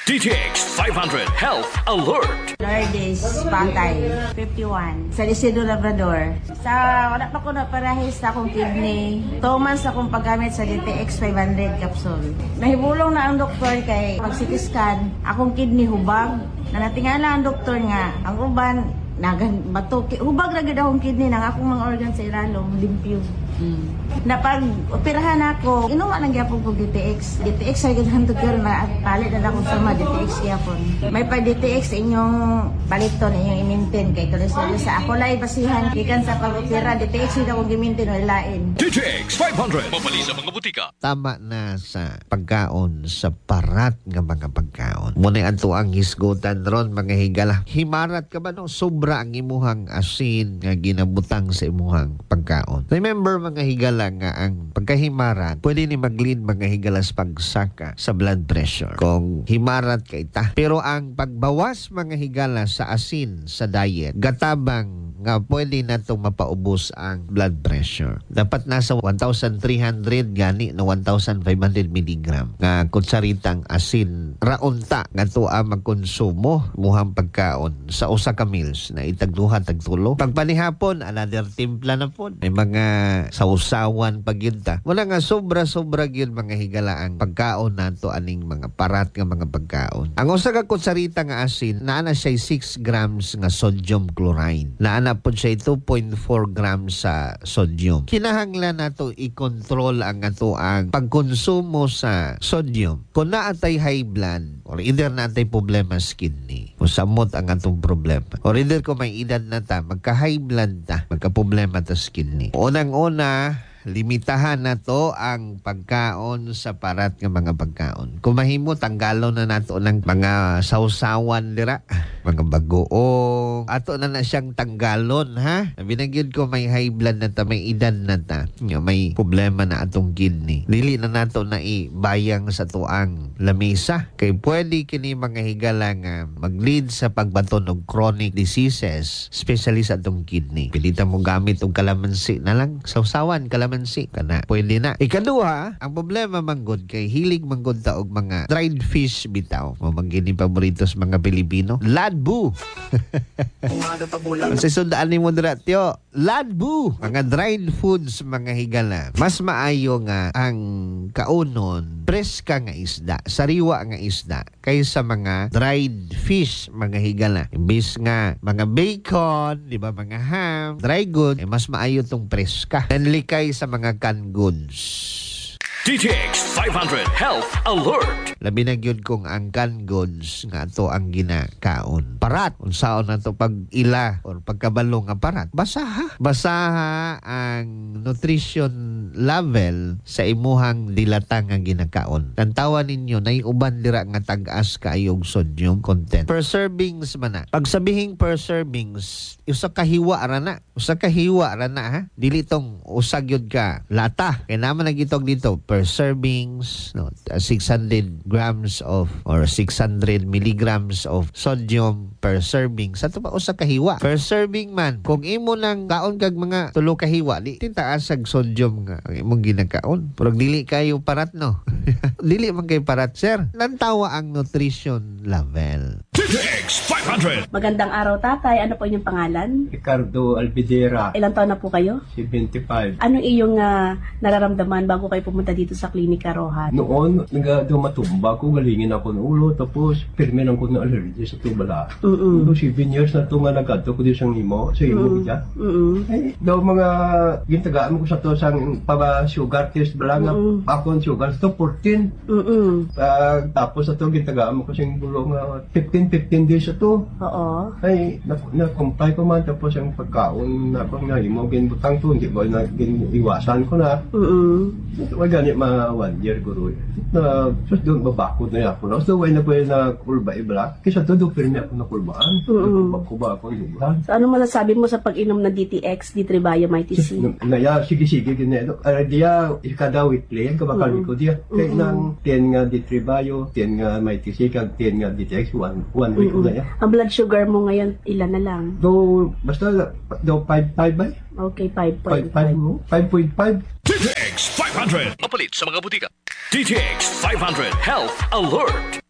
DTX 500 Health Alert. Lourdes, Pangkay, 51. Sa Isidro Labrador. Sa wala pa ko na parahis sa akong kidney. 2 months akong paggamit sa DTX 500 capsule. Nahibulong na ang doktor kay pag-CT scan, akong kidney hubag. Na natingala ang doktor nga, ang uban, batuki. Hubag na gid akong kidney ng akong mga organ sa ilalong, limpyo. Napag-operahan ako, inuwa lang gyapon ko DTX. DTX ay gandang girl na at palit na akong sama DTX gyapon. May pa DTX inyong paliton, inyong i-maintain kay kolesterol sa ako lay basihan gikan sa pag-opera DTX ida akong gi-maintain o ilain. DTX 500 mapali sa mga butika. Tama na sa pagkaon sa parat nga mga pagkaon. Muna adto ang hisgutan ron mga higala. Himarat ka ba no? Sobra ang imuhang asin nga ginabutang sa imuhang pagkaon. Remember mga higala nga ang pagkahimarat pwede ni mag-lead mga higala sa pagsaka sa blood pressure kung himarat ka ita. Pero ang pagbawas mga higala sa asin sa diet gatabang nga pwede na itong mapaubos ang blood pressure. Dapat nasa 1,300 gani na 1,500 mg nga kutsaritang asin raunta nga ito ang magkonsumo muhang pagkaon sa usa ka meals na itagduha tagtulo. Pagpanihapon another timpla na po. May mga sausawan pagyunta. Wala nga sobra-sobra yun mga higala ang pagkaon nato aning mga parat nga mga pagkaon. Ang usa ka kutsarita nga asin naa na siya 6 grams nga sodium chloride. Naa na po siya 2.4 grams sa sodium. Kinahanglan nato i-control ang ato ang pagkonsumo sa sodium. Kung naatay high blood or either naatay problema sa kidney o samot ang atong problema or either kung may edad na ta magka-high blood ta magka-problema ta sa kidney. Unang-una limitahan na to ang pagkaon sa parat ng mga pagkaon. Kung mahimo, tanggalon na nato ng mga sausawan dira, mga bagoong. Ato na siyang tanggalon, ha? Binagyod ko may high blood na ta, may edad na ta, may problema na atong kidney. Dili na nato na ibayang sa tuang lamesa. Kay pwede kini mga higala nga mag-lead sa pagbaton og chronic diseases, especially sa atong kidney. Pilita mo gamit og kalamansi na lang, sausawan, kalamansi kana pwede na. Ikaduha, ang problema manggod kay hilig manggod ta og mga dried fish bitaw. Mamangin ni paborito sa mga Pilipino, ladbu. Sa sundaan ni mo dira tyo, ladbu. Mga dried foods mga higala. Mas maayo nga ang kaunon preska nga isda, sariwa nga isda kaysa mga dried fish mga higala. Imbis nga mga bacon, di ba, mga ham, dry good, mas maayo tong preska. Nanlikay sa mga canned goods. DTX 500 Health Alert. Labi na gyud kung ang canned goods nga ato ang ginakaon. Parat, unsaon na to pag ila or pagkabalo nga parat. Basaha. Basaha ang nutrition level sa imuhang dilata nga ginakaon. Tantawan ninyo na uban dira nga tag-as kaayog sodium content. Per servings man na. Pag sabihing per servings, usa ka hiwa ra na. Usa ka hiwa ra na, ha. Dili tong usag yun ka lata. Kaya naman nagitog dito per servings, no, 600 grams of or 600 milligrams of sodium per serving. Sa ito ba usa ka hiwa? Per serving man. Kung imo nang kaon kag mga tulo ka hiwa, di tintaasag sodium nga ang imong ginakaon. Pero dili kayo parat, no? Dili man kay parat, sir. Lantawa ang nutrition level. DTX 500. Magandang araw, tatay. Ano po inyong pangalan? Ricardo Albidera, Ilang taon na po kayo? 75. Ano iyong nararamdaman bago kayo pumunta dito sa Klinika Rohan? Noon, dumatumba ko, galingin ako ng ulo, tapos pirmi lang ko na allergy sa tubala. Mm-mm. 7 years na ito nga nagkadto ko din sa imo, sa imo siya. Eh, daw mga gintagaan ko sa to sang sugar test bala nga ako ang sugar to 14. Tapos ito gintagaan ko sing bulong 15 days ito. Oo. Ay, na-comply ko man tapos ang pagkaon na pang imo ginbutang to, hindi ba na iwasan ko na. Wag gani mga 1 year guro. Na sus doon babakod na ako. So way na pwede na kulba ibla. Kisa to do pirmi ako na kulbaan. Ko ba ako yung So, ano masasabi mo sa pag-inom ng DTX, D3 Mighty-C? Naya, sige ganito. Dia, kada weekly, kabakal ko dia. Kaya nang 10 nga D3 Bio, 10 nga Mighty-C, kag 10 nga DTX, one week na ya. Ang blood sugar mo ngayon, ilan na lang? Basta, 5 ba? Okay, 5.5. 5.5. DTX 500 mapalit sa mga butika. DTX 500 Health Alert.